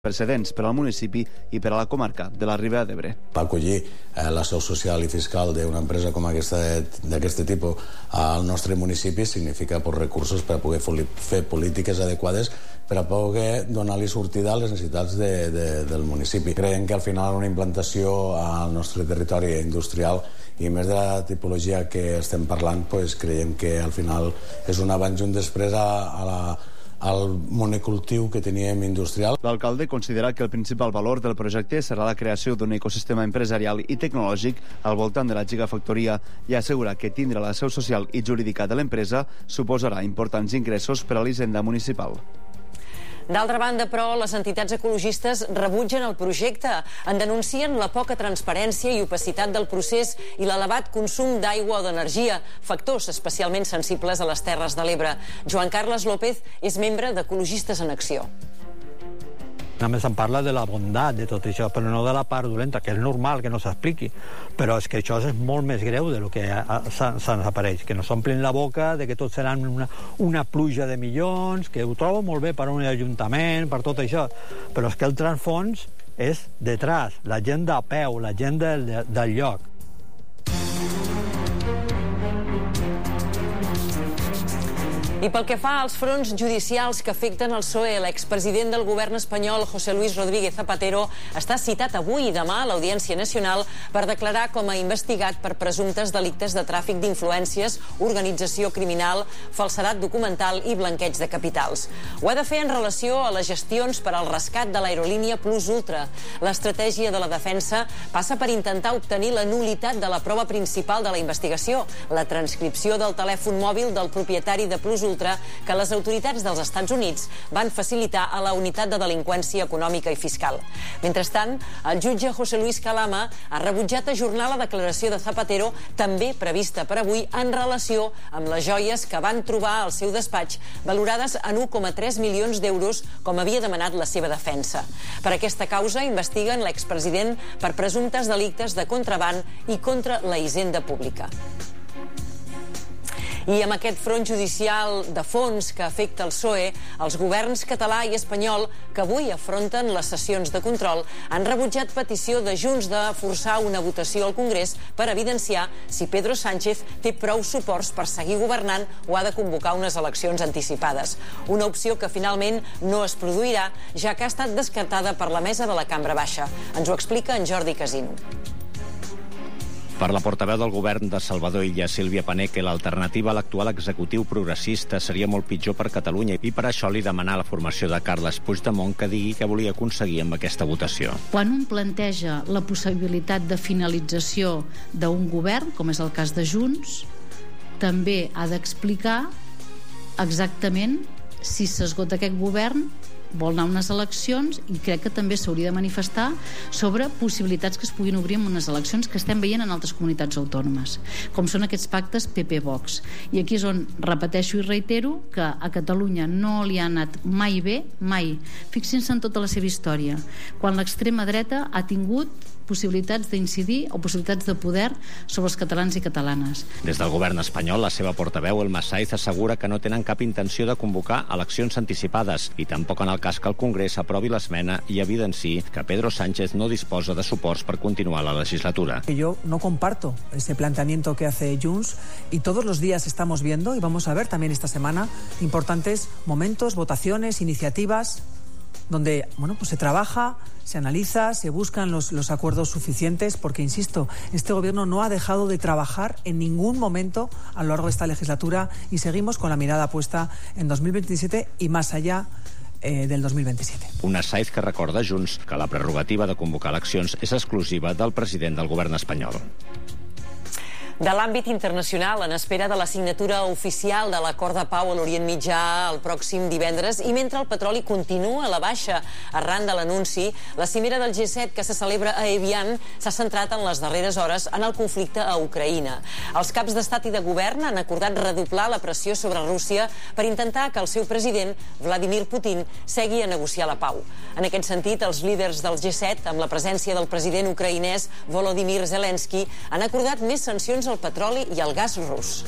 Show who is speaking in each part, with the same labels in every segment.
Speaker 1: precedents per al municipi i per a la comarca de la Ribera d'Ebre.
Speaker 2: Acollir la seu social i fiscal d'una empresa com aquesta d'aquest tipus al nostre municipi significa recursos per a poder fer polítiques adequades per a poder donar-li sortida a les necessitats del municipi. Creiem que al final una implantació al nostre territori industrial i més de la tipologia que estem parlant, creiem que al final és un abans i un després al monocultiu que teníem industrial.
Speaker 1: L'alcalde considera que el principal valor del projecte serà la creació d'un ecosistema empresarial i tecnològic al voltant de la gigafactoria i assegura que tindre la seu social i jurídica de l'empresa suposarà importants ingressos per a l'hisenda municipal.
Speaker 3: D'altra banda, però, les entitats ecologistes rebutgen el projecte. En denuncien la poca transparència i opacitat del procés i l'elevat consum d'aigua o d'energia, factors especialment sensibles a les Terres de l'Ebre. Joan Carles López és membre d'Ecologistes en Acció.
Speaker 4: Només em parla de la bondat de tot això, però no de la part dolenta, que és normal que no s'expliqui. Però és que això és molt més greu del que se'ns apareix, que no s'omplin la boca de que tot seran una pluja de milions, que ho trobo molt bé per a un ajuntament, per tot això, però és que el transfons és detrás, la gent de peu, la gent del lloc.
Speaker 3: I pel que fa als fronts judicials que afecten el PSOE, l'expresident del govern espanyol, José Luis Rodríguez Zapatero, està citat avui i demà a l'Audiència Nacional per declarar com a investigat per presumptes delictes de tràfic d'influències, organització criminal, falsedat documental i blanqueig de capitals. Ho ha de fer en relació a les gestions per al rescat de l'aerolínia Plus Ultra. L'estratègia de la defensa passa per intentar obtenir la nul·litat de la prova principal de la investigació, la transcripció del telèfon mòbil del propietari de Plus Ultra que les autoritats dels Estats Units van facilitar a la unitat de delinqüència econòmica i fiscal. Mentrestant, el jutge José Luis Calama ha rebutjat ajornar la declaració de Zapatero, també prevista per avui, en relació amb les joies que van trobar al seu despatx, valorades en 1,3 milions d'euros, com havia demanat la seva defensa. Per aquesta causa investiguen l'expresident per presumptes delictes de contraban i contra la hisenda pública. I amb aquest front judicial de fons que afecta el PSOE, els governs català i espanyol, que avui afronten les sessions de control, han rebutjat petició de Junts de forçar una votació al Congrés per evidenciar si Pedro Sánchez té prou suports per seguir governant o ha de convocar unes eleccions anticipades. Una opció que finalment no es produirà, ja que ha estat descartada per la mesa de la Cambra Baixa. Ens ho explica en Jordi Casino.
Speaker 5: Per la portaveu del govern de Salvador Illa, Sílvia Paneque, l'alternativa a l'actual executiu progressista seria molt pitjor per Catalunya i per això li demanà la formació de Carles Puigdemont que digui què volia aconseguir amb aquesta votació.
Speaker 6: Quan un planteja la possibilitat de finalització d'un govern, com és el cas de Junts, també ha d'explicar exactament si s'esgota aquest govern, vol anar a unes eleccions i crec que també s'hauria de manifestar sobre possibilitats que es puguin obrir en unes eleccions que estem veient en altres comunitats autònomes, com són aquests pactes PP-Vox. I aquí és on repeteixo i reitero que a Catalunya no li ha anat mai bé, mai. Fixin-se en tota la seva història, quan l'extrema dreta ha tingut possibilitats d'incidir o possibilitats de poder sobre els catalans i catalanes.
Speaker 5: Des del govern espanyol, la seva portaveu, Elma Saiz, assegura que no tenen cap intenció de convocar eleccions anticipades i tampoc en el cas que el Congrés aprovi l'esmena i evidenciï que Pedro Sánchez no disposa de suports per continuar la legislatura.
Speaker 7: Yo no comparto ese planteamiento que hace Junts y todos los días estamos viendo, y vamos a ver también esta semana, importantes momentos, votaciones, iniciativas donde se trabaja, se analiza, se buscan los acuerdos suficientes, porque, insisto, este gobierno no ha dejado de trabajar en ningún momento a lo largo de esta legislatura y seguimos con la mirada puesta en 2027 y más allá del 2027.
Speaker 5: Una Saiz que recorda a Junts que la prerrogativa de convocar eleccions és exclusiva del president del govern espanyol.
Speaker 3: De l'àmbit internacional, en espera de la signatura oficial de l'acord de pau a l'Orient Mitjà el pròxim divendres, i mentre el petroli continua a la baixa arran de l'anunci, la cimera del G7 que se celebra a Evian s'ha centrat en les darreres hores en el conflicte a Ucraïna. Els caps d'estat i de govern han acordat redoblar la pressió sobre Rússia per intentar que el seu president, Vladimir Putin, segui a negociar la pau. En aquest sentit, els líders del G7, amb la presència del president ucraïnès Volodymyr Zelensky, han acordat més sancions al petroli i al gas rus.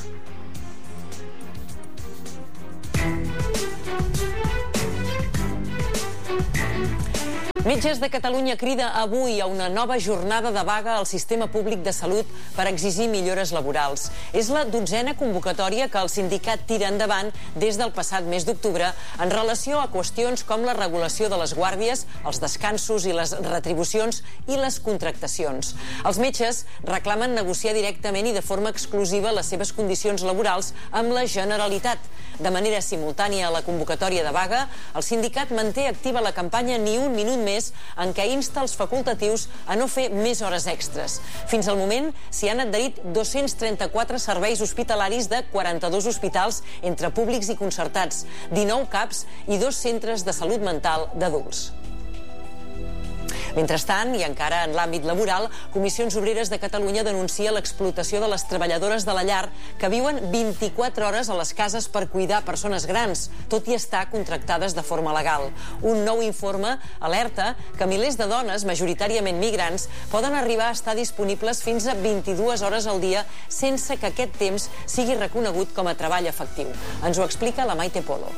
Speaker 3: Metges de Catalunya crida avui a una nova jornada de vaga al sistema públic de salut per exigir millores laborals. És la 12a convocatòria que el sindicat tira endavant des del passat mes d'octubre en relació a qüestions com la regulació de les guàrdies, els descansos i les retribucions i les contractacions. Els metges reclamen negociar directament i de forma exclusiva les seves condicions laborals amb la Generalitat. De manera simultània a la convocatòria de vaga, el sindicat manté activa la campanya Ni un minut més, en què insta els facultatius a no fer més hores extres. Fins al moment s'hi han adherit 234 serveis hospitalaris de 42 hospitals entre públics i concertats, 19 CAPs i 2 centres de salut mental d'adults. Mentrestant, i encara en l'àmbit laboral, Comissions Obreres de Catalunya denuncia l'explotació de les treballadores de la llar que viuen 24 hores a les cases per cuidar persones grans, tot i estar contractades de forma legal. Un nou informe alerta que milers de dones, majoritàriament migrants, poden arribar a estar disponibles fins a 22 hores al dia sense que aquest temps sigui reconegut com a treball efectiu. Ens ho explica la Maite Polo.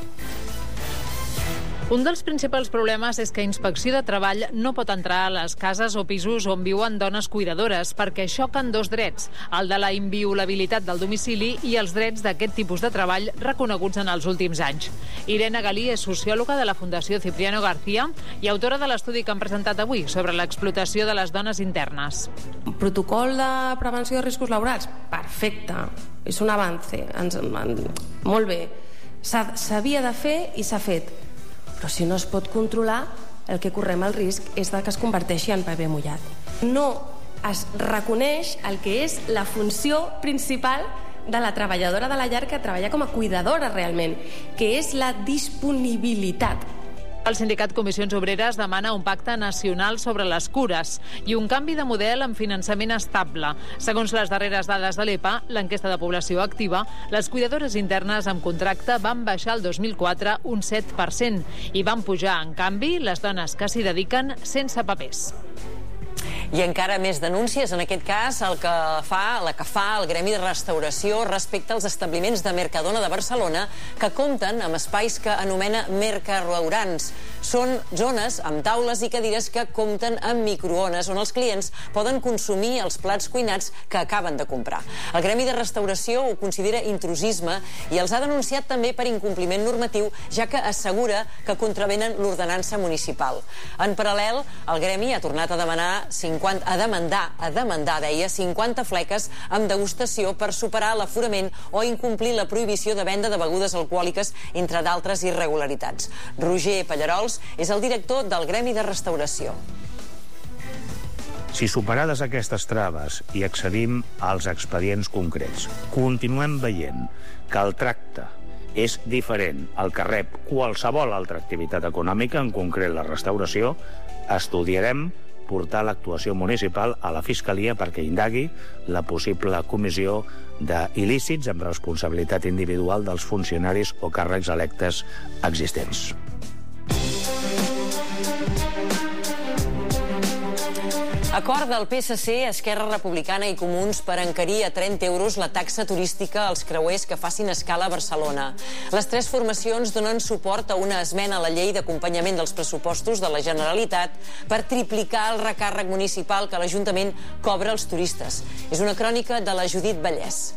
Speaker 8: Un dels principals problemes és que Inspecció de Treball no pot entrar a les cases o pisos on viuen dones cuidadores perquè xoquen dos drets, el de la inviolabilitat del domicili i els drets d'aquest tipus de treball reconeguts en els últims anys. Irene Galí és sociòloga de la Fundació Cipriano García i autora de l'estudi que han presentat avui sobre l'explotació de les dones internes.
Speaker 9: Protocol de prevenció de riscos laborals? Perfecte. És un avance. Molt bé. S'havia de fer i s'ha fet. Però si no es pot controlar, el que correm el risc és que es converteixi en paper mullat. No es reconeix el que és la funció principal de la treballadora de la llar que treballa com a cuidadora realment, que és la disponibilitat.
Speaker 8: El sindicat Comissions Obreres demana un pacte nacional sobre les cures i un canvi de model amb finançament estable. Segons les darreres dades de l'EPA, l'enquesta de població activa, les cuidadores internes amb contracte van baixar el 2004 un 7% i van pujar, en canvi, les dones que s'hi dediquen sense papers.
Speaker 3: I encara més denúncies, en aquest cas, la que fa el Gremi de Restauració respecte als establiments de Mercadona de Barcelona que compten amb espais que anomena mercarestaurants. Són zones amb taules i cadires que compten amb microones on els clients poden consumir els plats cuinats que acaben de comprar. El Gremi de Restauració ho considera intrusisme i els ha denunciat també per incompliment normatiu, ja que assegura que contravenen l'ordenança municipal. En paral·lel, el Gremi ha tornat a demandar, deia, 50 fleques amb degustació per superar l'aforament o incomplir la prohibició de venda de begudes alcohòliques, entre d'altres irregularitats. Roger Pallarols és el director del Gremi de Restauració.
Speaker 10: Si superades aquestes traves i accedim als expedients concrets, continuem veient que el tracte és diferent al que rep qualsevol altra activitat econòmica, en concret la restauració, estudiarem portar l'actuació municipal a la Fiscalia perquè indagui la possible comissió d'il·lícits amb responsabilitat individual dels funcionaris o càrrecs electes existents.
Speaker 3: Acord del PSC, Esquerra Republicana i Comuns per encarir a 30 euros la taxa turística als creuers que facin escala a Barcelona. Les tres formacions donen suport a una esmena a la llei d'acompanyament dels pressupostos de la Generalitat per triplicar el recàrrec municipal que l'Ajuntament cobra als turistes. És una crònica de la Judit Vallès.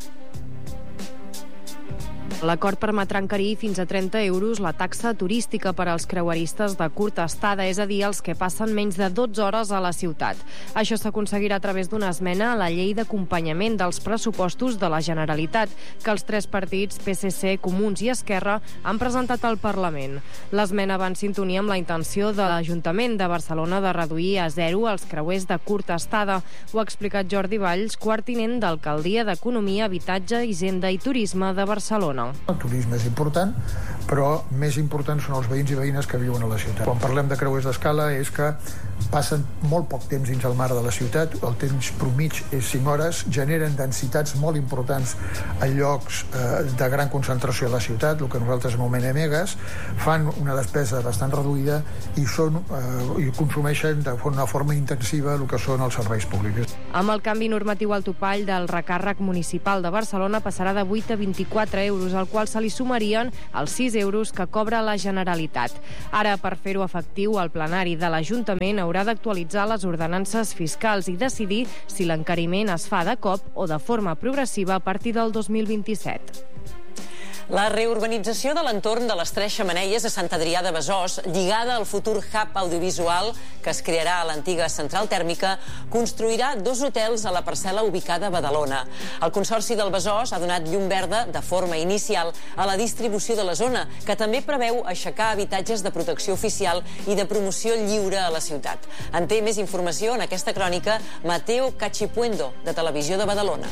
Speaker 11: L'acord permetrà encarir fins a 30 euros la taxa turística per als creueristes de curta estada, és a dir, els que passen menys de 12 hores a la ciutat. Això s'aconseguirà a través d'una esmena a la llei d'acompanyament dels pressupostos de la Generalitat, que els tres partits, PSC, Comuns i Esquerra, han presentat al Parlament. L'esmena va en sintonia amb la intenció de l'Ajuntament de Barcelona de reduir a 0 els creuers de curta estada. Ho ha explicat Jordi Valls, quart tinent d'Alcaldia d'Economia, Habitatge, Hisenda i Turisme de Barcelona.
Speaker 12: El turisme és important, però més importants són els veïns i veïnes que viuen a la ciutat. Quan parlem de creuers d'escala és que passen molt poc temps dins el mar de la ciutat, el temps promig és 5 hores, generen densitats molt importants a llocs de gran concentració a la ciutat, el que nosaltres anomenem megas, fan una despesa bastant reduïda i consumeixen de una forma intensiva el que són els serveis públics.
Speaker 11: Amb el canvi normatiu, el topall del recàrrec municipal de Barcelona passarà de 8 a 24 euros al qual se li sumarien els 6 euros que cobra la Generalitat. Ara, per fer-ho efectiu, el plenari de l'Ajuntament haurà d'actualitzar les ordenances fiscals i decidir si l'encariment es fa de cop o de forma progressiva a partir del 2027.
Speaker 3: La reurbanització de l'entorn de les Tres Xemeneies a Sant Adrià de Besòs, lligada al futur hub audiovisual que es crearà a l'antiga central tèrmica, construirà 2 hotels a la parcel·la ubicada a Badalona. El Consorci del Besòs ha donat llum verda de forma inicial a la distribució de la zona, que també preveu aixecar habitatges de protecció oficial i de promoció lliure a la ciutat. En té més informació en aquesta crònica Mateo Cachipuendo, de Televisió de Badalona.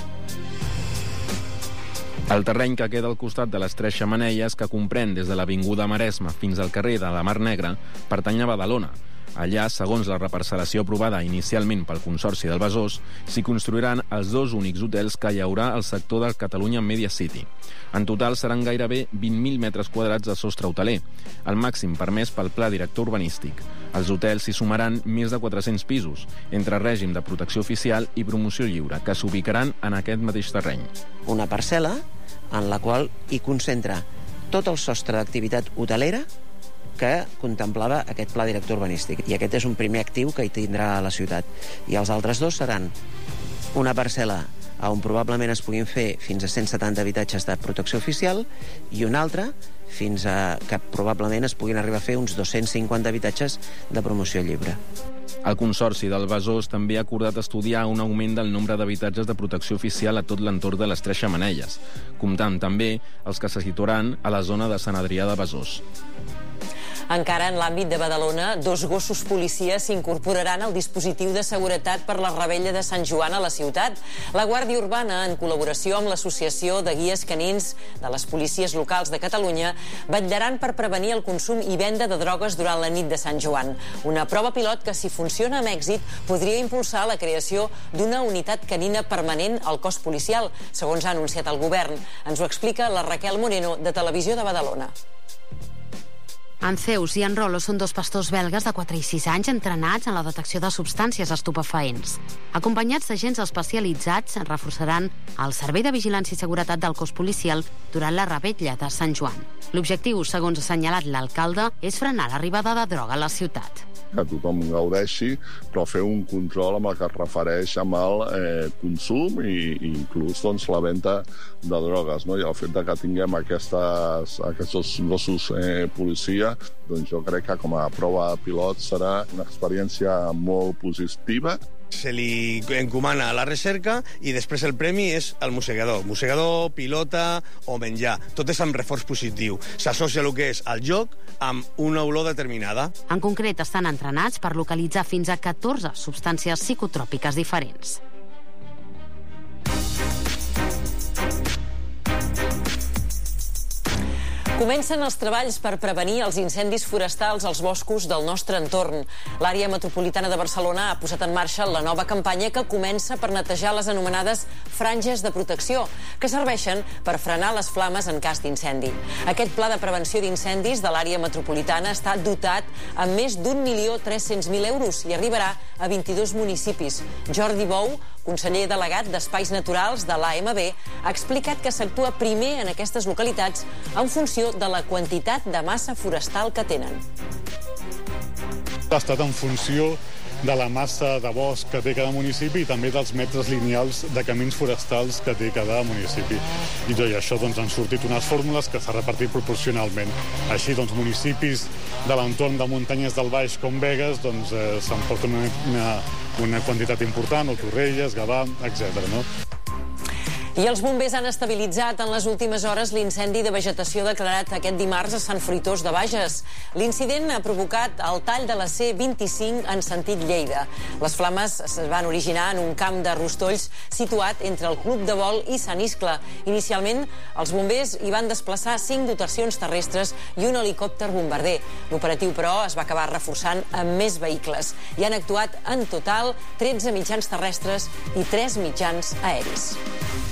Speaker 13: El terreny que queda al costat de les Tres Xemeneies, que comprèn des de l'Avinguda Maresme fins al carrer de la Mar Negra, pertany a Badalona. Allà, segons la reparcel·lació aprovada inicialment pel Consorci del Besòs, s'hi construiran els 2 únics hotels que hi haurà al sector del Catalunya Media City. En total seran gairebé 20.000 metres quadrats de sostre hoteler, el màxim permès pel Pla Director Urbanístic. Els hotels s'hi sumaran més de 400 pisos, entre règim de protecció oficial i promoció lliure, que s'ubicaran en aquest mateix terreny.
Speaker 14: Una parcel·la en la qual hi concentra tot el sostre d'activitat hotelera que contemplava aquest pla director urbanístic. I aquest és un primer actiu que hi tindrà a la ciutat. I els altres 2 seran una parcel·la on probablement es puguin fer fins a 170 habitatges de protecció oficial i una altra fins a que probablement es puguin arribar a fer uns 250 habitatges de promoció lliure.
Speaker 13: El Consorci del Besòs també ha acordat estudiar un augment del nombre d'habitatges de protecció oficial a tot l'entorn de les Tres Xemeneies, comptant també els que se situaran a la zona de Sant Adrià de Besòs.
Speaker 3: Encara en l'àmbit de Badalona, 2 gossos policies s'incorporaran al dispositiu de seguretat per la Revetlla de Sant Joan a la ciutat. La Guàrdia Urbana, en col·laboració amb l'Associació de Guies Canins de les Policies Locals de Catalunya, vetllaran per prevenir el consum i venda de drogues durant la nit de Sant Joan. Una prova pilot que, si funciona amb èxit, podria impulsar la creació d'una unitat canina permanent al cos policial, segons ha anunciat el govern. Ens ho explica la Raquel Moreno, de Televisió de Badalona.
Speaker 15: En Zeus i en Rolo són 2 pastors belgues de 4 i 6 anys entrenats en la detecció de substàncies estupefaents. Acompanyats d'agents especialitzats, reforçaran el Servei de Vigilància i Seguretat del cos policial durant la Revetlla de Sant Joan. L'objectiu, segons ha assenyalat l'alcalde, és frenar l'arribada de droga a la ciutat.
Speaker 16: Que tothom gaudeixi, però fer un control amb el que es refereix amb el consum i inclús la venda de drogues. No? I el fet que tinguem aquests gossos policia, doncs jo crec que com a prova pilot serà una experiència molt positiva.
Speaker 17: Se li encomana la recerca i després el premi és el mossegador. Mossegador, pilota o menjar. Tot és amb reforç positiu. S'associa el que és el joc amb una olor determinada.
Speaker 15: En concret, estan entrenats per localitzar fins a 14 substàncies psicotròpiques diferents.
Speaker 3: Comencen els treballs per prevenir els incendis forestals als boscos del nostre entorn. L'àrea metropolitana de Barcelona ha posat en marxa la nova campanya que comença per netejar les anomenades franges de protecció, que serveixen per frenar les flames en cas d'incendi. Aquest pla de prevenció d'incendis de l'àrea metropolitana està dotat amb més d'1.300.000 euros i arribarà a 22 municipis. Jordi Bou, conseller delegat d'Espais Naturals de l'AMB, ha explicat que s'actua primer en aquestes localitats en funció de la quantitat de massa forestal que tenen.
Speaker 18: Ha estat en funció de la massa de bosc que té cada municipi i també dels metres lineals de camins forestals que té cada municipi. I tot això han sortit unes fórmules que s'ha repartit proporcionalment. Així, municipis de l'entorn de muntanyes del Baix com Begues s'emporten una quantitat important, o Torrelles, Gavà, etc.
Speaker 3: I els bombers han estabilitzat en les últimes hores l'incendi de vegetació declarat aquest dimarts a Sant Fruitós de Bages. L'incident ha provocat el tall de la C25 en sentit Lleida. Les flames es van originar en un camp de rostolls situat entre el Club de Vol i Sant Iscle. Inicialment, els bombers hi van desplaçar 5 dotacions terrestres i un helicòpter bombarder. L'operatiu, però, es va acabar reforçant amb més vehicles. Hi han actuat en total 13 mitjans terrestres i 3 mitjans aeris.